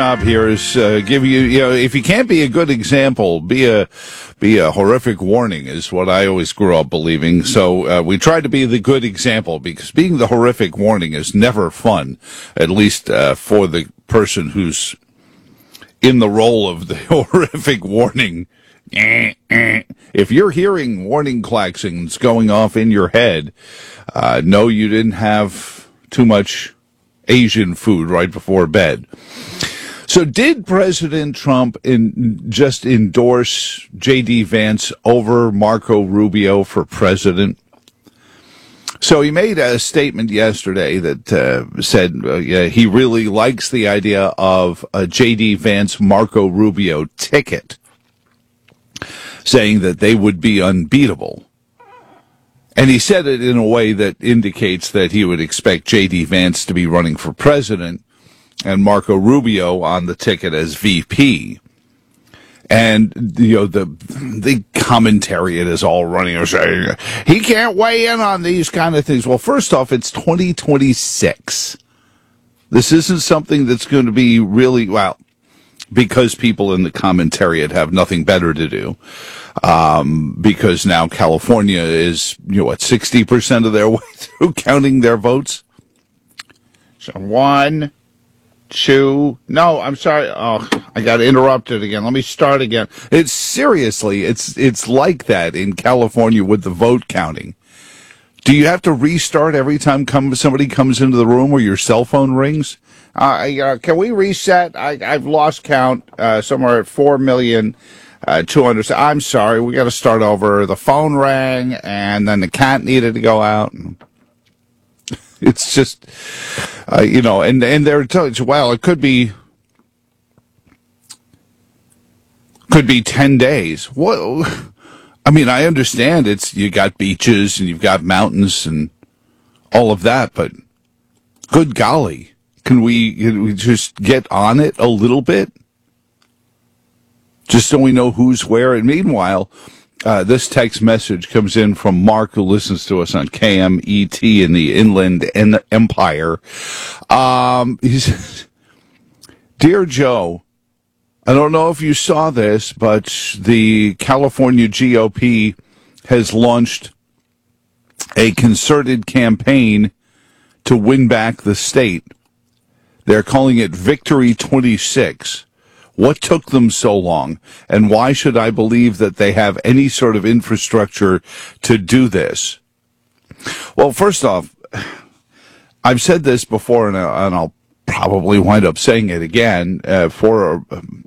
Job here is give you, if you can't be a good example, be a horrific warning is what I always grew up believing. So we try to be the good example, because being the horrific warning is never fun, at least for the person who's in the role of the horrific warning. If you're hearing warning klaxons going off in your head, know you didn't have too much Asian food right before bed. So did President Trump just endorse J.D. Vance over Marco Rubio for president? So he made a statement yesterday that said he really likes the idea of a J.D. Vance-Marco Rubio ticket, saying that they would be unbeatable. And he said it in a way that indicates that he would expect J.D. Vance to be running for president and Marco Rubio on the ticket as VP. And, the commentariat is all running or saying, he can't weigh in on these kind of things. Well, first off, it's 2026. This isn't something that's going to be really, because people in the commentariat have nothing better to do. Because now California is, 60% of their way through counting their votes? So 1, 2, no, I'm sorry. Oh, I got interrupted again. Let me start again. It's seriously, it's like that in California with the vote counting. Do you have to restart every time somebody comes into the room or your cell phone rings? Can we reset? I've lost count, somewhere at 4,200,000. I'm sorry. We got to start over. The phone rang and then the cat needed to go out. It's just, and they're telling you, well, it could be 10 days. What? I mean, I understand you got beaches and you've got mountains and all of that, but good golly, can we just get on it a little bit? Just so we know who's where. And meanwhile, this text message comes in from Mark, who listens to us on KMET in the Inland Empire. He says, Dear Joe, I don't know if you saw this, but the California GOP has launched a concerted campaign to win back the state. They're calling it Victory 26. What took them so long, and why should I believe that they have any sort of infrastructure to do this? Well, first off, I've said this before, and I'll probably wind up saying it again, for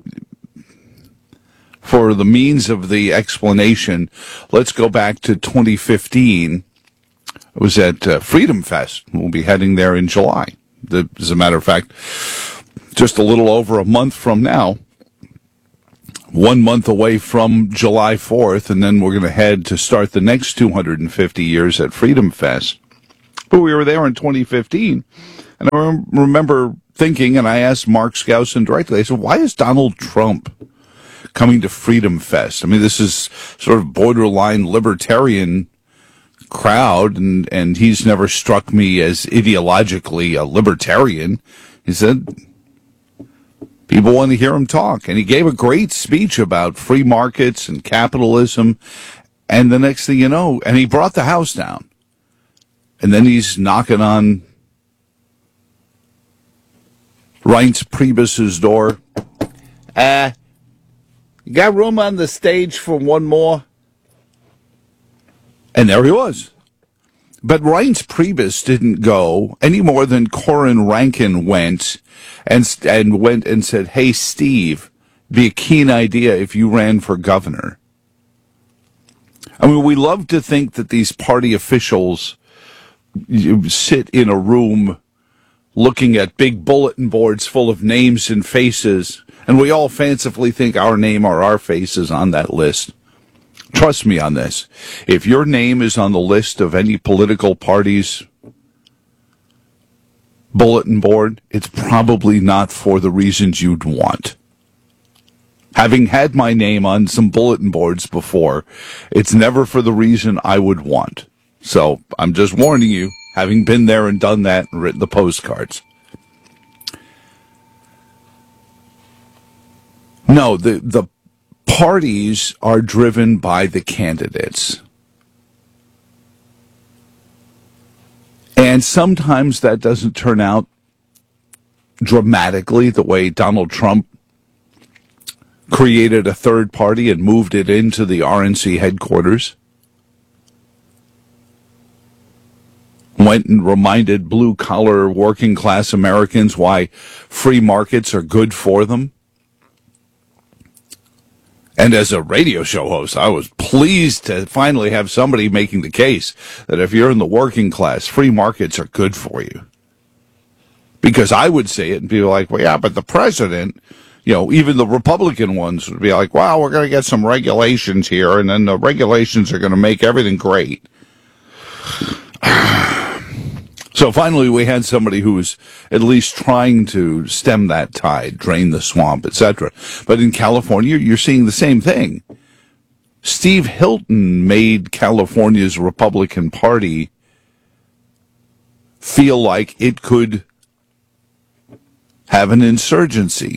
the means of the explanation. Let's go back to 2015. It was at Freedom Fest. We'll be heading there in July. As a matter of fact, just a little over a month from now, 1 month away from July 4th, and then we're going to head to start the next 250 years at Freedom Fest. But we were there in 2015, and I remember thinking, and I asked Mark Skousen directly, I said, why is Donald Trump coming to Freedom Fest? I mean, this is sort of borderline libertarian crowd, and he's never struck me as ideologically a libertarian. He said, people want to hear him talk. And he gave a great speech about free markets and capitalism. And the next thing you know, and he brought the house down. And then he's knocking on Reince Priebus's door. You got room on the stage for one more? And there he was. But Reince Priebus didn't go any more than Corin Rankin went and said, hey, Steve, be a keen idea if you ran for governor. I mean, we love to think that these party officials sit in a room looking at big bulletin boards full of names and faces, and we all fancifully think our name or our face is on that list. Trust me on this. If your name is on the list of any political party's bulletin board, it's probably not for the reasons you'd want. Having had my name on some bulletin boards before, it's never for the reason I would want. So I'm just warning you, having been there and done that and written the postcards. No, the parties are driven by the candidates. And sometimes that doesn't turn out dramatically the way Donald Trump created a third party and moved it into the RNC headquarters. Went and reminded blue-collar, working-class Americans why free markets are good for them. And as a radio show host, I was pleased to finally have somebody making the case that if you're in the working class, free markets are good for you. Because I would say it and people are like, well, yeah, but the president, even the Republican ones would be like, wow, we're going to get some regulations here, and then the regulations are going to make everything great. So finally, we had somebody who was at least trying to stem that tide, drain the swamp, etc. But in California, you're seeing the same thing. Steve Hilton made California's Republican Party feel like it could have an insurgency.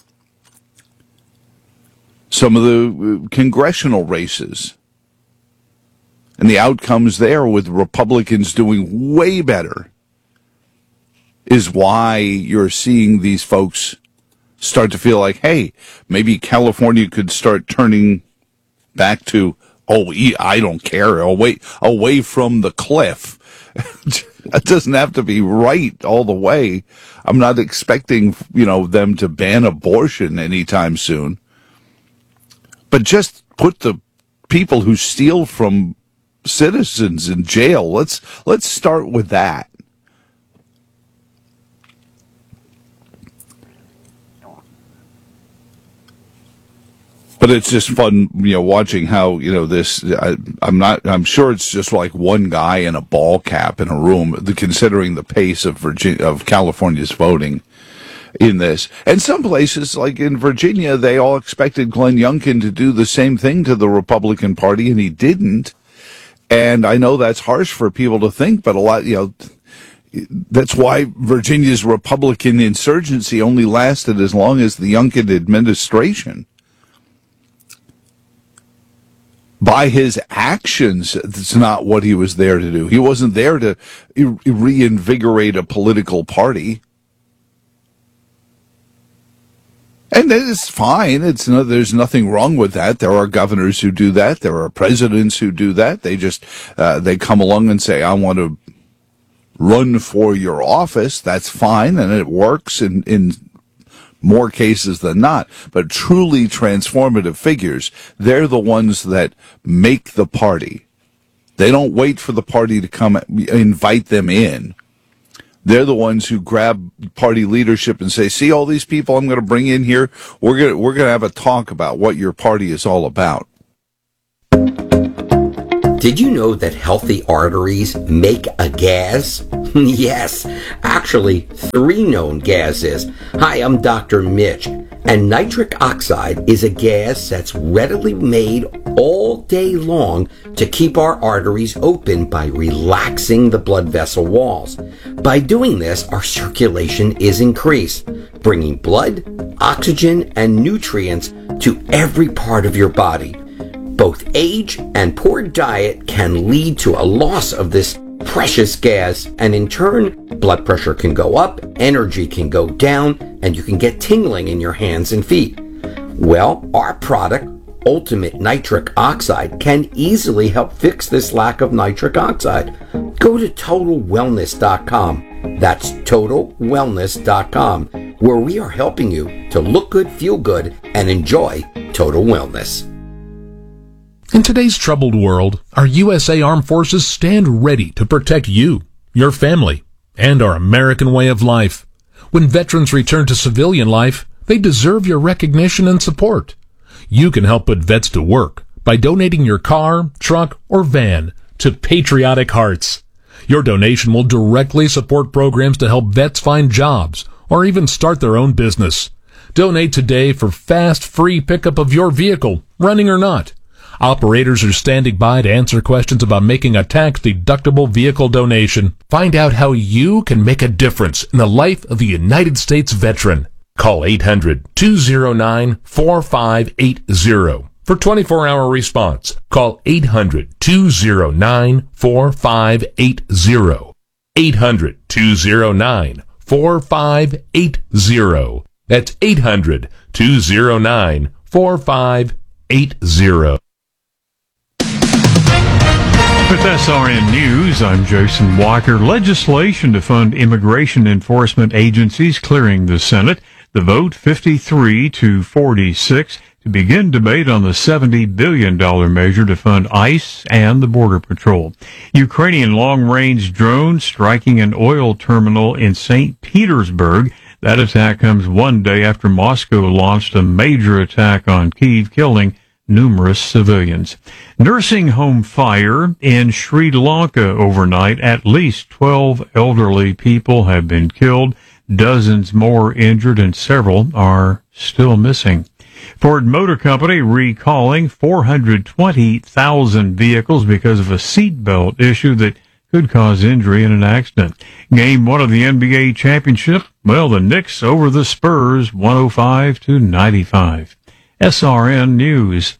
Some of the congressional races and the outcomes there with Republicans doing way better is why you're seeing these folks start to feel like, hey, maybe California could start turning back to, I don't care, away from the cliff. It doesn't have to be right all the way. I'm not expecting, them to ban abortion anytime soon. But just put the people who steal from citizens in jail. Let's start with that. But it's just fun, watching how, this, I'm sure it's just like one guy in a ball cap in a room, considering the pace of California's voting in this. And some places, like in Virginia, they all expected Glenn Youngkin to do the same thing to the Republican Party, and he didn't. And I know that's harsh for people to think, but a lot, that's why Virginia's Republican insurgency only lasted as long as the Youngkin administration. By his actions, that's not what he was there to do. He wasn't there to reinvigorate a political party. And it's fine. There's nothing wrong with that. There are governors who do that. There are presidents who do that. They just, they come along and say, I want to run for your office. That's fine. And it works in more cases than not. But truly transformative figures, they're the ones that make the party. They don't wait for the party to come invite them in. They're the ones who grab party leadership and say, see all these people I'm going to bring in here? We're going to have a talk about what your party is all about. Did you know that healthy arteries make a gas? Yes, actually 3 known gases. Hi, I'm Dr. Mitch, and nitric oxide is a gas that's readily made all day long to keep our arteries open by relaxing the blood vessel walls. By doing this, our circulation is increased, bringing blood, oxygen, and nutrients to every part of your body. Both age and poor diet can lead to a loss of this precious gas, and in turn, blood pressure can go up, energy can go down, and you can get tingling in your hands and feet. Well, our product, Ultimate Nitric Oxide, can easily help fix this lack of nitric oxide. Go to TotalWellness.com. That's TotalWellness.com, where we are helping you to look good, feel good, and enjoy total wellness. In today's troubled world, our USA Armed Forces stand ready to protect you, your family, and our American way of life. When veterans return to civilian life, they deserve your recognition and support. You can help put vets to work by donating your car, truck, or van to Patriotic Hearts. Your donation will directly support programs to help vets find jobs or even start their own business. Donate today for fast, free pickup of your vehicle, running or not. Operators are standing by to answer questions about making a tax-deductible vehicle donation. Find out how you can make a difference in the life of a United States veteran. Call 800-209-4580 for 24-hour response. Call 800-209-4580. 800-209-4580. That's 800-209-4580. With SRN News, I'm Jason Walker. Legislation to fund immigration enforcement agencies clearing the Senate. The vote 53-46 to begin debate on the $70 billion measure to fund ICE and the Border Patrol. Ukrainian long-range drone striking an oil terminal in St. Petersburg. That attack comes one day after Moscow launched a major attack on Kyiv, killing numerous civilians. Nursing home fire in Sri Lanka overnight. At least 12 elderly people have been killed, dozens more injured, and several are still missing. Ford Motor Company recalling 420,000 vehicles because of a seatbelt issue that could cause injury in an accident. Game 1 of the NBA championship. Well, the Knicks over the Spurs 105-95. SRN News.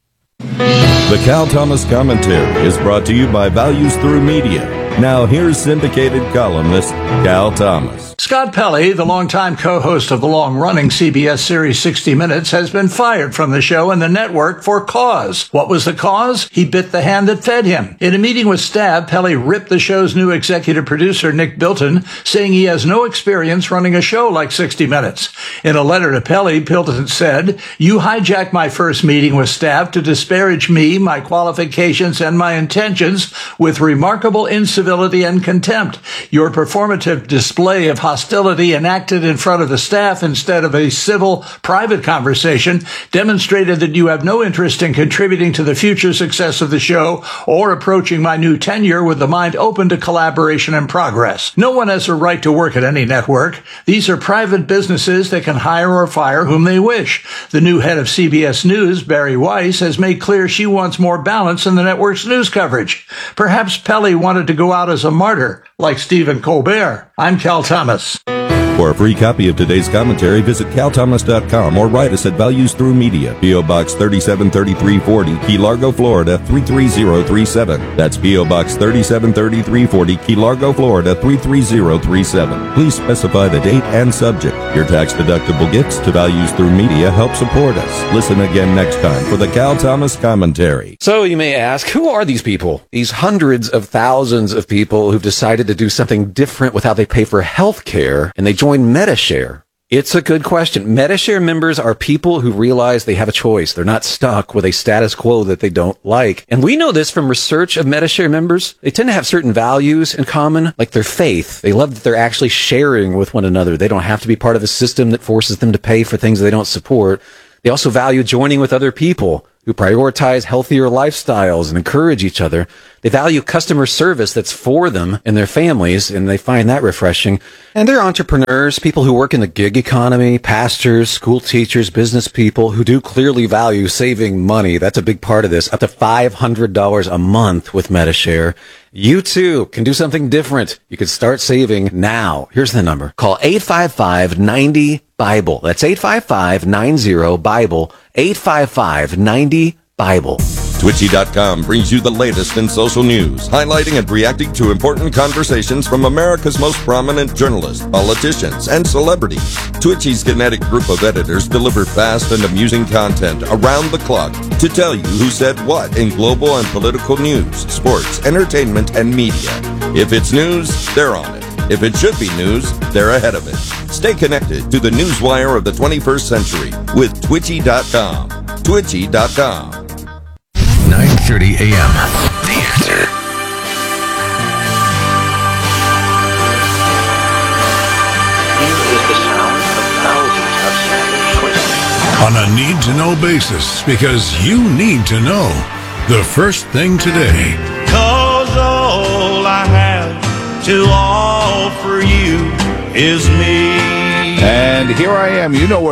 The Cal Thomas Commentary is brought to you by Values Through Media. Now here's syndicated columnist Cal Thomas. Scott Pelley, the longtime co-host of the long-running CBS series 60 Minutes, has been fired from the show and the network for cause. What was the cause? He bit the hand that fed him. In a meeting with staff, Pelley ripped the show's new executive producer, Nick Bilton, saying he has no experience running a show like 60 Minutes. In a letter to Pelley, Bilton said, "You hijacked my first meeting with staff to disparage me, my qualifications, and my intentions with remarkable incivility and contempt. Your performative display of hostility enacted in front of the staff instead of a civil, private conversation demonstrated that you have no interest in contributing to the future success of the show or approaching my new tenure with the mind open to collaboration and progress. No one has a right to work at any network. These are private businesses that can hire or fire whom they wish. The new head of CBS News, Barry Weiss, has made clear she wants more balance in the network's news coverage. Perhaps Pelley wanted to go out as a martyr, like Stephen Colbert. I'm Cal Thomas. For a free copy of today's commentary, visit calthomas.com or write us at Values Through Media, P.O. Box 373340, Key Largo, Florida 33037. That's P.O. Box 373340, Key Largo, Florida 33037. Please specify the date and subject. Your tax-deductible gifts to Values Through Media help support us. Listen again next time for the Cal Thomas Commentary. So you may ask, who are these people? These hundreds of thousands of people who've decided to do something different with how they pay for health care, and they join Medi-Share. It's a good question. Medi-Share members are people who realize they have a choice. They're not stuck with a status quo that they don't like. And we know this from research of Medi-Share members. They tend to have certain values in common, like their faith. They love that they're actually sharing with one another. They don't have to be part of a system that forces them to pay for things they don't support. They also value joining with other people who prioritize healthier lifestyles and encourage each other. They value customer service that's for them and their families, and they find that refreshing. And they're entrepreneurs, people who work in the gig economy, pastors, school teachers, business people who do clearly value saving money. That's a big part of this. Up to $500 a month with Medi-Share. You too can do something different. You can start saving now. Here's the number. Call 855-90-BIBLE. That's 855-90-BIBLE. 855-90-BIBLE. Twitchy.com brings you the latest in social news, highlighting and reacting to important conversations from America's most prominent journalists, politicians, and celebrities. Twitchy's kinetic group of editors deliver fast and amusing content around the clock to tell you who said what in global and political news, sports, entertainment, and media. If it's news, they're on it. If it should be news, they're ahead of it. Stay connected to the newswire of the 21st century with Twitchy.com. Twitchy.com. 9:30 a.m. The Answer. Here is the sound of thousands of Spanish voices. On a need-to-know basis, because you need to know the first thing today. 'Cause all I have to offer you is me. And here I am. You know where